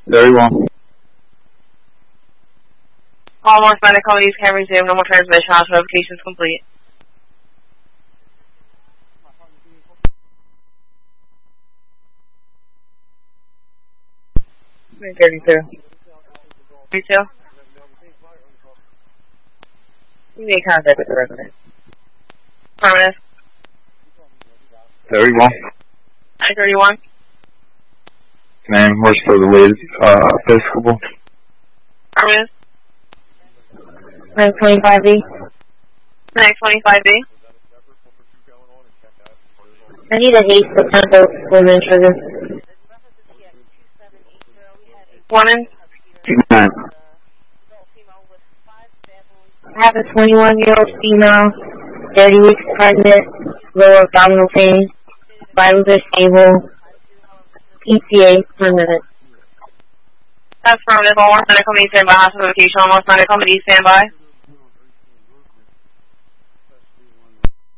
Very well. All North Medical Companies can resume. Normal transmission. Hospital notification is complete. $32. You made contact with the resident. Affirmative. Very well. 931. And horse for the latest Episcopal. Affirmative. 925B. 925B. I need a haste for Tempo Women Trigger. One in. 9. I have a 21-year-old female, 30 weeks pregnant, lower abdominal pain, vitals are stable, PTA per minute. Affirmative. All North Medical Companies stand by. Hospital notification. All North Medical Companies stand by.